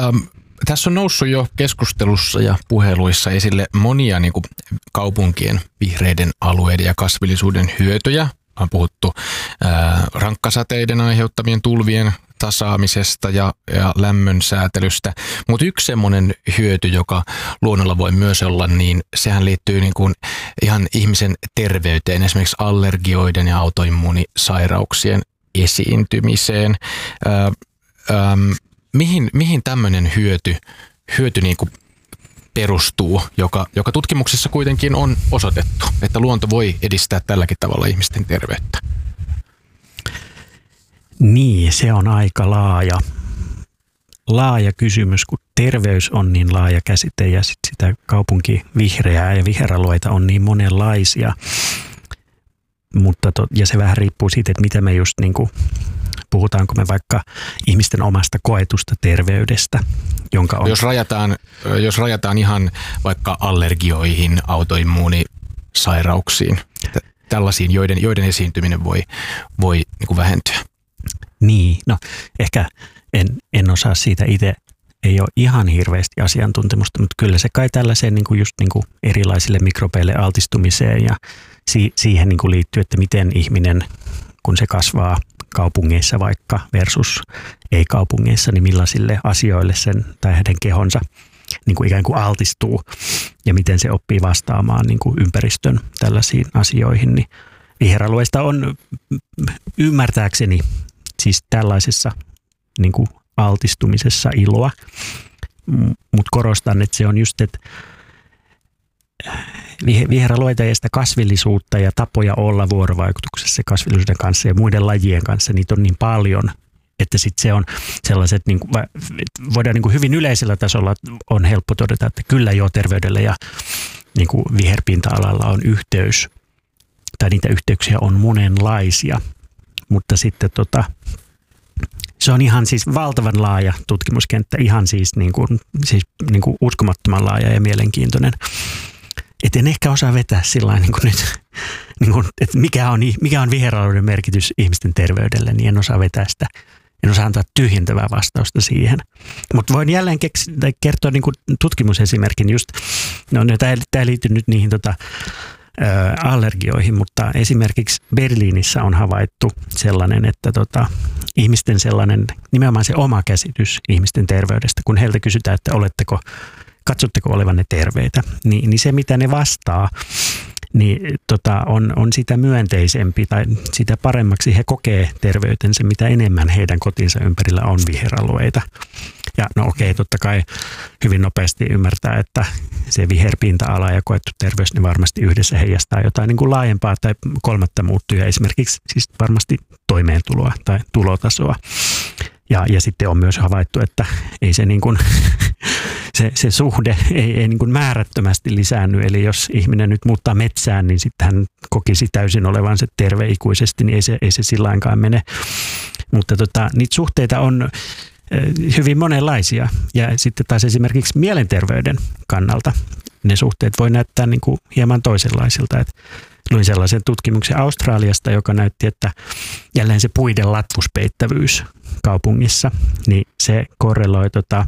Tässä on noussut jo keskustelussa ja puheluissa esille monia niin kuin kaupunkien vihreiden alueiden ja kasvillisuuden hyötyjä. On puhuttu rankkasateiden aiheuttamien tulvien tasaamisesta ja lämmön säätelystä. Mutta yksi semmoinen hyöty, joka luonnolla voi myös olla, niin sehän liittyy niin kuin ihan ihmisen terveyteen, esimerkiksi allergioiden ja autoimmuunisairauksien esiintymiseen. Mihin tämmöinen hyöty niin kuin perustuu, joka tutkimuksessa kuitenkin on osoitettu, että luonto voi edistää tälläkin tavalla ihmisten terveyttä? Niin, se on aika laaja kysymys, kun terveys on niin laaja käsite ja sitä kaupunkivihreää ja viheralueita on niin monenlaisia. Mutta ja se vähän riippuu siitä, että mitä me just niin kuin, puhutaanko me vaikka ihmisten omasta koetusta terveydestä, jonka on... Jos rajataan ihan vaikka allergioihin, autoimmuunisairauksiin, tällaisiin, joiden esiintyminen voi niin kuin vähentyä. Niin, no ehkä en osaa siitä itse, ei ole ihan hirveästi asiantuntemusta, mutta kyllä se kai tällaiseen niin kuin just niin kuin erilaisille mikrobeille altistumiseen ja siihen niin kuin liittyy, että miten ihminen, kun se kasvaa kaupungeissa vaikka versus ei-kaupungeissa, niin millaisille asioille sen tai hänen kehonsa niin kuin ikään kuin altistuu ja miten se oppii vastaamaan niin kuin ympäristön tällaisiin asioihin. Niin viheralueista on ymmärtääkseni siis tällaisessa niin kuin altistumisessa iloa, mutta korostan, että se on just, että viheralueita ja sitä kasvillisuutta ja tapoja olla vuorovaikutuksessa kasvillisuuden kanssa ja muiden lajien kanssa, niitä on niin paljon, että sitten se on sellaiset, niin kuin, voidaan niin kuin hyvin yleisellä tasolla on helppo todeta, että kyllä jo terveydellä ja niin kuin viherpinta-alalla on yhteys, tai niitä yhteyksiä on monenlaisia, mutta sitten se on ihan siis valtavan laaja tutkimuskenttä, ihan siis niin kuin uskomattoman laaja ja mielenkiintoinen. Et en ehkä osaa vetää sillä niin kuin nyt, niin kuin, että mikä on viheralueiden merkitys ihmisten terveydelle, niin en osaa vetää sitä. En osaa antaa tyhjentävää vastausta siihen. Mutta voin jälleen kertoa niin kuin tutkimusesimerkin just, no tämä ei liity nyt niihin allergioihin, mutta esimerkiksi Berliinissä on havaittu sellainen, että ihmisten sellainen, nimenomaan se oma käsitys ihmisten terveydestä, kun heiltä kysytään, että katsotteko olevanne terveitä, niin se mitä ne vastaa, niin on sitä myönteisempi tai sitä paremmaksi he kokee terveytensä, mitä enemmän heidän kotinsa ympärillä on viheralueita. Ja no okei, totta kai hyvin nopeasti ymmärtää, että se viherpinta-ala ja koettu terveys, niin varmasti yhdessä heijastaa jotain niin kuin laajempaa tai kolmatta muuttujaa, esimerkiksi siis varmasti toimeentuloa tai tulotasoa. Ja sitten on myös havaittu, että ei se niin kuin se suhde ei niin kuin määrättömästi lisäänny. Eli jos ihminen nyt muuttaa metsään, niin sitten hän kokisi täysin olevansa terve ikuisesti, niin ei se sillä lainkaan mene. Mutta niitä suhteita on hyvin monenlaisia. Ja sitten taas esimerkiksi mielenterveyden kannalta ne suhteet voi näyttää niin kuin hieman toisenlaisilta. Et luin sellaisen tutkimuksen Australiasta, joka näytti, että jälleen se puiden latvuspeittävyys kaupungissa, niin se korreloi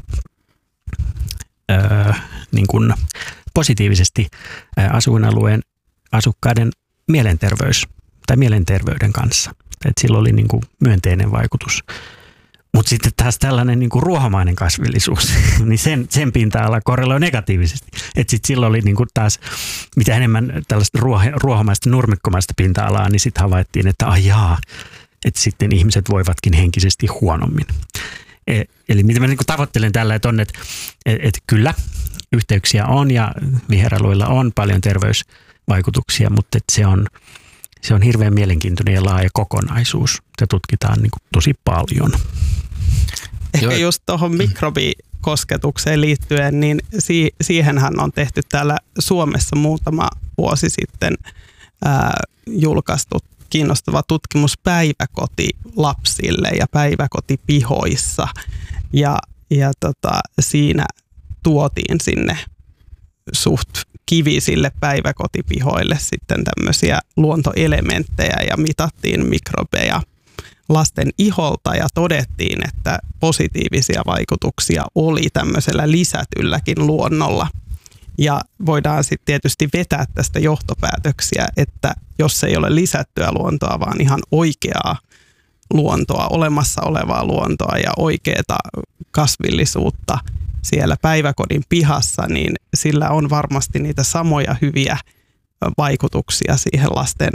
niin kuin positiivisesti asuinalueen asukkaiden mielenterveyden kanssa. Et sillä oli niin kuin myönteinen vaikutus. Mutta sitten taas tällainen niin kuin ruohomainen kasvillisuus, niin sen pinta-ala korreloi negatiivisesti. Että sitten silloin oli niin kuin taas, mitä enemmän tällaista ruohomaista, nurmikkomaista pinta-alaa, niin sitten havaittiin, että että sitten ihmiset voivatkin henkisesti huonommin. Eli mitä mä niin kuin tavoittelen tällä, että on, että kyllä yhteyksiä on ja viheralueilla on paljon terveysvaikutuksia, mutta että se on hirveän mielenkiintoinen ja laaja kokonaisuus. Sitä tutkitaan niin kuin tosi paljon. Ehkä just tuohon mikrobikosketukseen liittyen, niin siihenhän on tehty täällä Suomessa muutama vuosi sitten julkaistu kiinnostava tutkimus päiväkotilapsille ja päiväkotipihoissa. Ja siinä tuotiin sinne suht kivisille päiväkotipihoille sitten tämmöisiä luontoelementtejä ja mitattiin mikrobeja lasten iholta ja todettiin, että positiivisia vaikutuksia oli tämmöisellä lisätylläkin luonnolla. Ja voidaan sitten tietysti vetää tästä johtopäätöksiä, että jos ei ole lisättyä luontoa, vaan ihan oikeaa luontoa, olemassa olevaa luontoa ja oikeaa kasvillisuutta siellä päiväkodin pihassa, niin sillä on varmasti niitä samoja hyviä vaikutuksia siihen lasten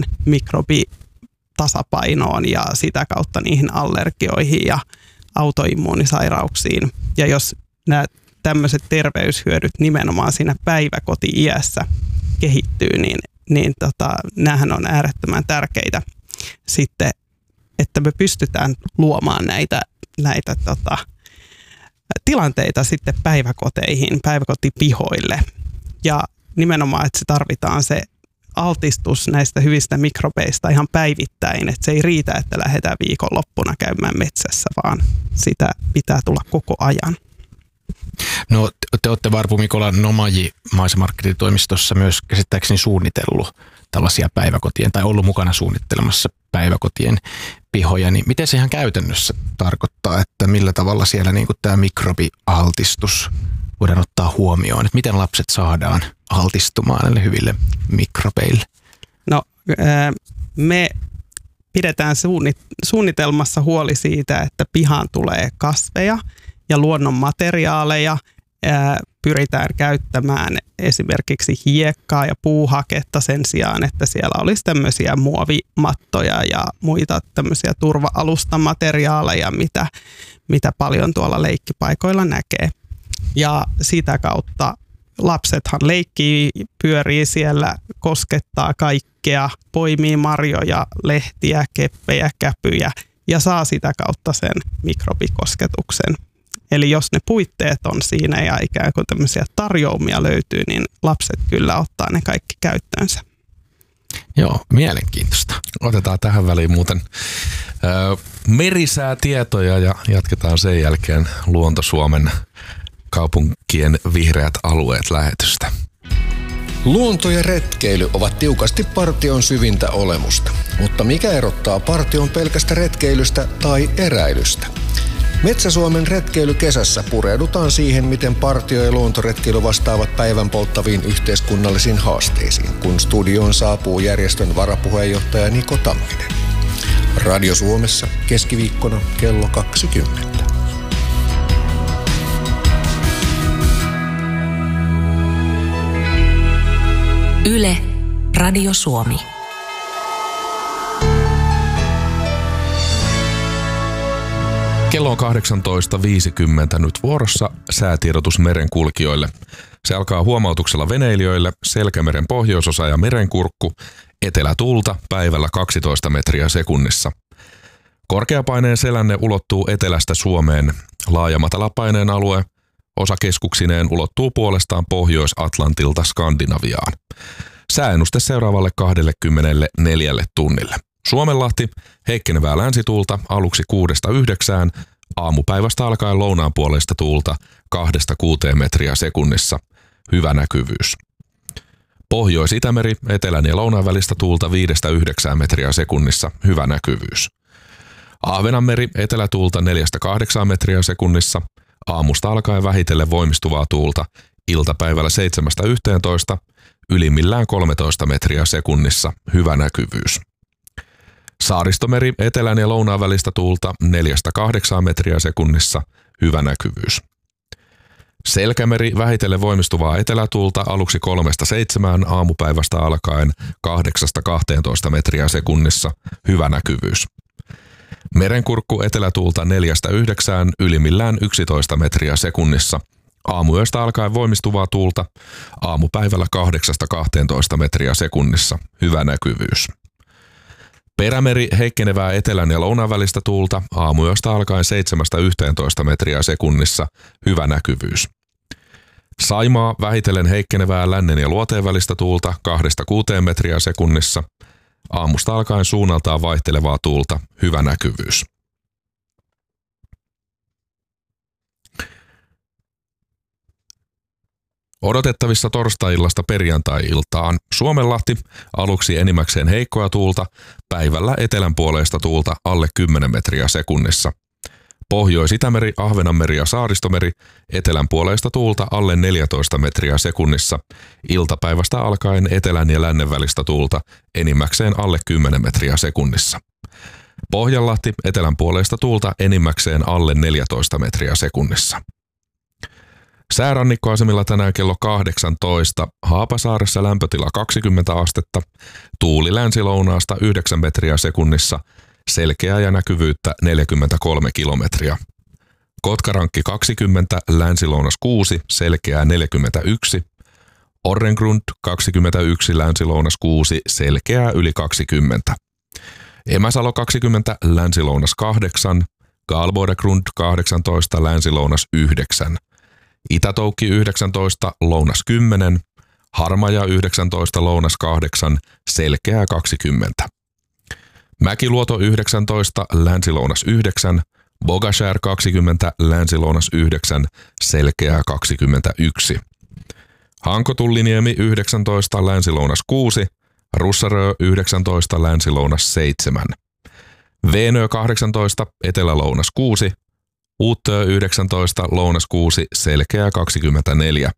mikrobitasapainoon ja sitä kautta niihin allergioihin ja autoimmuunisairauksiin. Ja jos nämä tämmöiset terveyshyödyt nimenomaan siinä päiväkoti-iässä kehittyy, niin näähän on äärettömän tärkeitä sitten, että me pystytään luomaan näitä tilanteita sitten päiväkoteihin, päiväkotipihoille. Ja nimenomaan, että se tarvitaan se altistus näistä hyvistä mikrobeista ihan päivittäin, että se ei riitä, että lähdetään viikonloppuna käymään metsässä, vaan sitä pitää tulla koko ajan. No te olette Varpu Mikola Nomaji maisemarkkinointitoimistossa myös käsittääkseni suunnitellut tällaisia päiväkotien tai ollut mukana suunnittelemassa päiväkotien pihoja, niin miten se ihan käytännössä tarkoittaa, että millä tavalla siellä niin kuin tämä mikrobialtistus voidaan ottaa huomioon, että miten lapset saadaan altistumaan näille hyville mikrobeille? No me pidetään suunnitelmassa huoli siitä, että pihaan tulee kasveja ja luonnon materiaaleja. Pyritään käyttämään esimerkiksi hiekkaa ja puuhaketta sen sijaan, että siellä olisi tämmöisiä muovimattoja ja muita tämmöisiä turva-alustamateriaaleja, mitä paljon tuolla leikkipaikoilla näkee. Ja sitä kautta lapsethan leikkii, pyörii siellä, koskettaa kaikkea, poimii marjoja, lehtiä, keppejä, käpyjä ja saa sitä kautta sen mikrobikosketuksen. Eli jos ne puitteet on siinä ja ikään kuin tämmöisiä tarjoumia löytyy, niin lapset kyllä ottaa ne kaikki käyttöönsä. Joo, mielenkiintoista. Otetaan tähän väliin muuten merisäätietoja ja jatketaan sen jälkeen Luonto-Suomen kaupunkien vihreät alueet -lähetystä. Luonto ja retkeily ovat tiukasti partion syvintä olemusta, mutta mikä erottaa partion pelkästä retkeilystä tai eräilystä? Metsä-Suomen retkeilykesässä pureudutaan siihen, miten partio- ja luontoretkeily vastaavat päivän polttaviin yhteiskunnallisiin haasteisiin, kun studioon saapuu järjestön varapuheenjohtaja Niko Tamminen. Radio Suomessa keskiviikkona kello 20. Yle, Radio Suomi. Kello on 18.50 nyt vuorossa säätiedotus merenkulkijoille. Se alkaa huomautuksella veneilijöille, Selkämeren pohjoisosa ja merenkurkku, etelätuulta päivällä 12 metriä sekunnissa. Korkeapaineen selänne ulottuu etelästä Suomeen, laaja matalapaineen alue osakeskuksineen ulottuu puolestaan Pohjois-Atlantilta Skandinaviaan. Sääennuste seuraavalle 24 tunnille. Suomenlahti, heikkenevää länsituulta aluksi 6-9, aamupäivästä alkaen lounaanpuoleista tuulta 2-6 metriä sekunnissa, hyvä näkyvyys. Pohjois-Itämeri, etelän ja lounaan välistä tuulta 5-9 metriä sekunnissa, hyvä näkyvyys. Ahvenanmeri, etelätuulta 4-8 metriä sekunnissa, aamusta alkaen vähitellen voimistuvaa tuulta, iltapäivällä 7-11, ylimmillään 13 metriä sekunnissa, hyvä näkyvyys. Saaristomeri, etelän ja lounaan välistä tuulta 4-8 metriä sekunnissa, hyvä näkyvyys. Selkämeri, vähitellen voimistuvaa etelätuulta aluksi 3-7, aamupäivästä alkaen 8-12 metriä sekunnissa, hyvä näkyvyys. Merenkurkku, etelätuulta 4-9, ylimmillään 11 metriä sekunnissa, aamuyöstä alkaen voimistuvaa tuulta, aamupäivällä 8-12 metriä sekunnissa, hyvä näkyvyys. Perämeri, heikkenevää etelän ja lounaan välistä tuulta, aamuyöstä alkaen 7-11 metriä sekunnissa, hyvä näkyvyys. Saimaa, vähitellen heikkenevää lännen ja luoteen välistä tuulta 2-6 metriä sekunnissa, aamusta alkaen suunnaltaan vaihtelevaa tuulta, hyvä näkyvyys. Odotettavissa torstai-illasta perjantai-iltaan Suomenlahti, aluksi enimmäkseen heikkoa tuulta, päivällä etelän puoleista tuulta alle 10 metriä sekunnissa. Pohjois-Itämeri, Ahvenanmeri ja Saaristomeri, etelän puoleista tuulta alle 14 metriä sekunnissa. Iltapäivästä alkaen etelän ja lännen välistä tuulta enimmäkseen alle 10 metriä sekunnissa. Pohjanlahti, etelän puoleista tuulta enimmäkseen alle 14 metriä sekunnissa. Säärannikkoasemilla tänään kello 18. Haapasaaressa lämpötila 20 astetta, tuuli länsilounaasta 9 metriä sekunnissa, selkeää ja näkyvyyttä 43 kilometriä. Kotkarankki 20, länsilounas 6, selkeää 41. Orrengrund 21, länsilounas 6, selkeää yli 20. Emäsalo 20, länsilounas 8, Galbodegrund 18, länsilounas 9. Itätoukki 19, lounas 10, Harmaja 19, lounas 8, selkeää 20. Mäkiluoto 19, länsilounas 9, Bogashär 20, länsilounas 9, selkeää 21. Hankotulliniemi 19, länsilounas 6, Russarö 19, länsilounas 7. Veenö 18, etelälounas 6, Uutö 19, lounas 6, selkeää 24.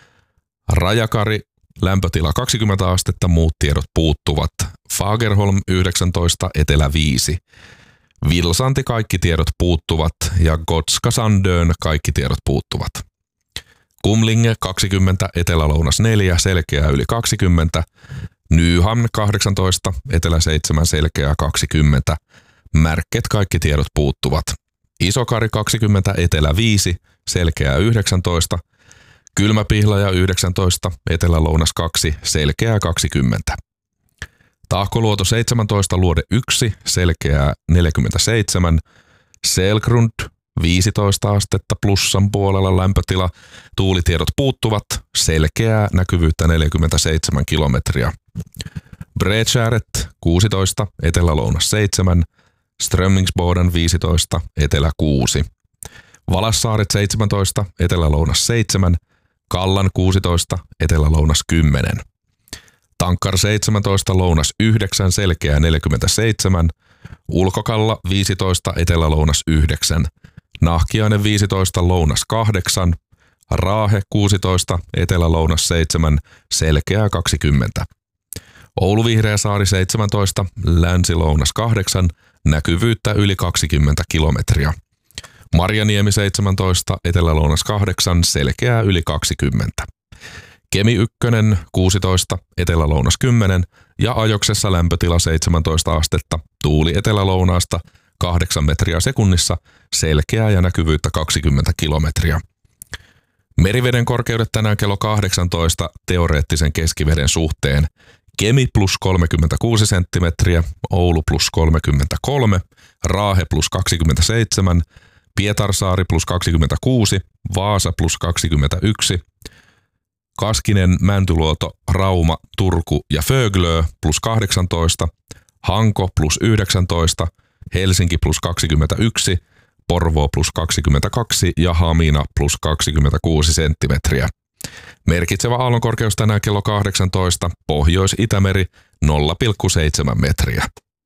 Rajakari, lämpötila 20 astetta, muut tiedot puuttuvat. Fagerholm 19, etelä 5. Vilsanti, kaikki tiedot puuttuvat ja Gotska Sandön, kaikki tiedot puuttuvat. Kumlinge 20, etelälounas 4, selkeää yli 20. Nyhamn 18, etelä 7, selkeää 20. Märket, kaikki tiedot puuttuvat. Isokari 20, etelä 5, selkeää 19. Kylmäpihlaja 19, etelä-lounas 2, selkeää 20. Tahkoluoto 17, luode 1, selkeää 47. Selgrund 15 astetta plussan puolella lämpötila, tuulitiedot puuttuvat, selkeää näkyvyyttä 47 kilometriä. Bredskäret 16, etelä-lounas 7. Strömmingsboden 15, etelä 6. Valassaaret 17, etelä-lounas 7. Kallan 16, etelä-lounas 10. Tankkar 17, lounas 9, selkeää 47. Ulkokalla 15, etelä-lounas 9. Nahkiainen 15, lounas 8. Raahe 16, etelä-lounas 7, selkeää 20. Oulu-Vihreäsaari 17, länsi-lounas 8, näkyvyyttä yli 20 kilometriä. Marjaniemi 17, etelä-lounas 8, selkeää yli 20. Kemi 1, 16, etelä-lounas 10 ja Ajoksessa lämpötila 17 astetta, tuuli etelä-lounaasta 8 metriä sekunnissa, selkeää ja näkyvyyttä 20 kilometriä. Meriveden korkeudet tänään kello 18 teoreettisen keskiveden suhteen. Kemi plus 36 senttimetriä, Oulu plus 33, Raahe plus 27, Pietarsaari plus 26, Vaasa plus 21, Kaskinen, Mäntyluoto, Rauma, Turku ja Föglö plus 18, Hanko plus 19, Helsinki plus 21, Porvoo plus 22 ja Hamina plus 26 senttimetriä. Merkitsevä aallonkorkeus tänään kello 18, Pohjois-Itämeri 0,7 metriä.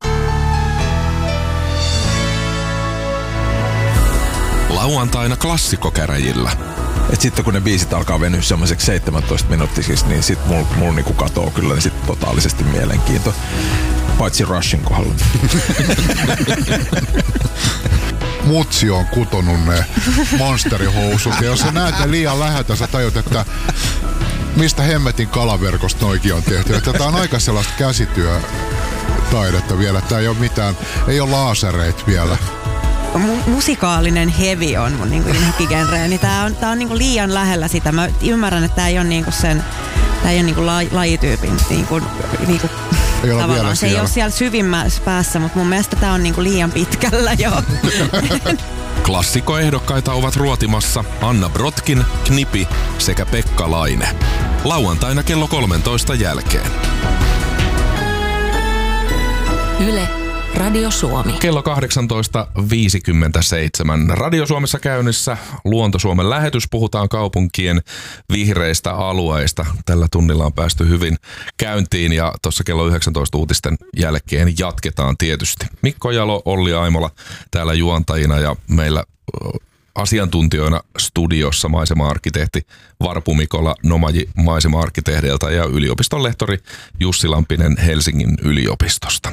Lauantaina klassikkokäräjillä. Et sitten kun ne biisit alkaa venyä semmoiseksi 17 minuuttisiksi, niin sit mulla niinku katoo kyllä niin sit totaalisesti mielenkiinto. Paitsi Rushin kohdalla. Mutsi on kutonut ne monsterihousut. Ja jos sä näet ne liian läheltä, sä tajut, että mistä hemmetin kalaverkosta noikin on tehty. Että tää on aika sellaista käsityötaidetta vielä. Tää ei ole mitään, ei ole laasereita vielä. Musikaalinen heavy on mun niinku inhokkigenre, niin tää on niinku liian lähellä sitä. Mä ymmärrän, että tää ei ole niinku sen, tää ei ole niinku lajityypin niinku ei ole tavallaan. Se ei ole siellä syvimmässä päässä, mutta mun mielestä tää on niinku liian pitkällä jo. Klassikkoehdokkaita ovat ruotimassa Anna Brotkin, Knipi sekä Pekka Laine. Lauantaina kello 13 jälkeen. Yle, Radio Suomi. Kello 18.57. Radio Suomessa käynnissä Luonto Suomen lähetys. Puhutaan kaupunkien vihreistä alueista. Tällä tunnilla on päästy hyvin käyntiin ja tuossa kello 19 uutisten jälkeen jatketaan tietysti. Mikko Jalo, Olli Aimola täällä juontajina ja meillä asiantuntijoina studiossa maisema-arkkitehti Varpu Mikola Nomaji maisema-arkkitehdeiltä ja yliopiston lehtori Jussi Lampinen Helsingin yliopistosta.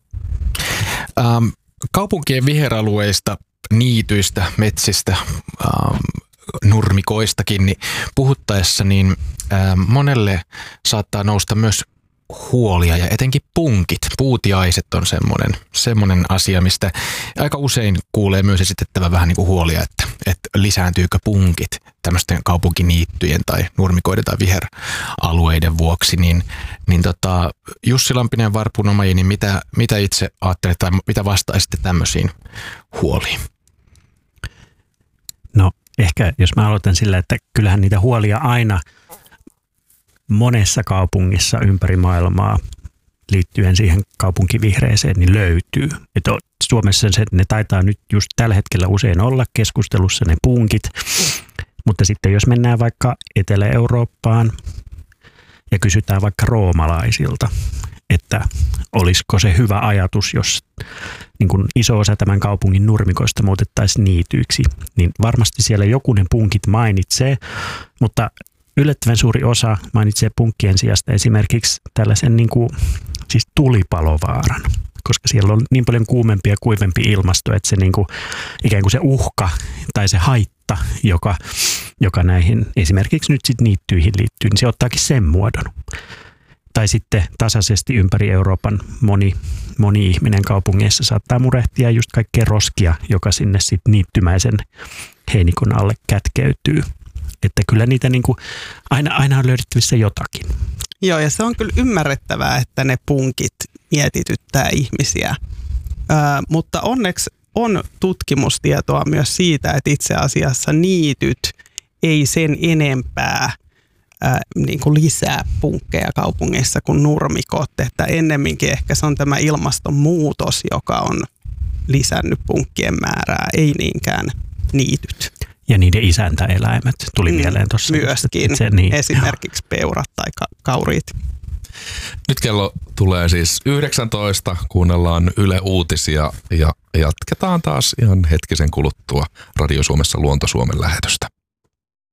Kaupunkien viheralueista, niityistä, metsistä, nurmikoistakin niin puhuttaessa niin monelle saattaa nousta myös huolia ja etenkin punkit, puutiaiset on semmoinen asia, mistä aika usein kuulee myös esitettävän vähän niin kuin huolia, että lisääntyykö punkit tämmöisten kaupunkiniittyjen tai nurmikoiden tai viheralueiden vuoksi, niin Jussi Lampinen ja Varpu Nomaji, niin mitä itse ajattelet tai mitä vastaisitte tämmöisiin huoliin? No ehkä jos mä aloitan sillä, että kyllähän niitä huolia aina monessa kaupungissa ympäri maailmaa liittyen siihen kaupunkivihreeseen niin löytyy. Että Suomessa ne taitaa nyt just tällä hetkellä usein olla keskustelussa ne punkit, mutta sitten jos mennään vaikka Etelä-Eurooppaan ja kysytään vaikka roomalaisilta, että olisiko se hyvä ajatus, jos niin kun iso osa tämän kaupungin nurmikoista muutettaisiin niityiksi, niin varmasti siellä jokunen punkit mainitsee, mutta yllättävän suuri osa mainitsee punkkien sijasta esimerkiksi tällaisen niin kuin, siis tulipalovaaran, koska siellä on niin paljon kuumempi ja kuivempi ilmasto, että se niin kuin, ikään kuin se uhka tai se haitta, joka näihin esimerkiksi nyt sit niittyihin liittyy, niin se ottaakin sen muodon. Tai sitten tasaisesti ympäri Euroopan moni ihminen kaupungeissa saattaa murehtia just kaikkea roskia, joka sinne sitten niittymäisen heinikon alle kätkeytyy. Että kyllä niitä niin kuin aina on löydettävissä jotakin. Joo, ja se on kyllä ymmärrettävää, että ne punkit mietityttää ihmisiä. Mutta onneksi on tutkimustietoa myös siitä, että itse asiassa niityt ei sen enempää niin kuin lisää punkkeja kaupungeissa kuin nurmikot. Että ennemminkin ehkä se on tämä ilmastonmuutos, joka on lisännyt punkkien määrää, ei niinkään niityt. Ja niiden isäntäeläimet tuli mieleen tuossa. Myöskin, esimerkiksi peurat tai kauriit. Nyt kello tulee siis 19, kuunnellaan Yle Uutisia ja jatketaan taas ihan hetkisen kuluttua Radio Suomessa Luonto Suomen lähetystä.